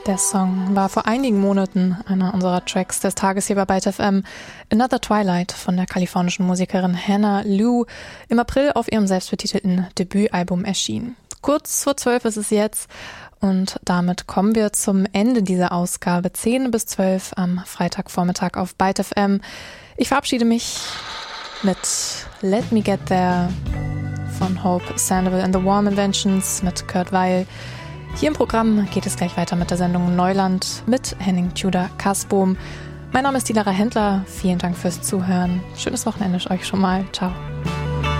Der Song war vor einigen Monaten einer unserer Tracks des Tages hier bei Byte FM. Another Twilight von der kalifornischen Musikerin Hannah Liu im April auf ihrem selbstbetitelten Debütalbum erschienen. Kurz vor 12 ist es jetzt und damit kommen wir zum Ende dieser Ausgabe 10 bis 12 am Freitagvormittag auf Byte FM. Ich verabschiede mich mit Let Me Get There von Hope Sandoval and the Warm Inventions mit Kurt Weill. Hier im Programm geht es gleich weiter mit der Sendung Neuland mit Henning Tudor-Kasbohm. Mein Name ist Dilara Händler. Vielen Dank fürs Zuhören. Schönes Wochenende euch schon mal. Ciao.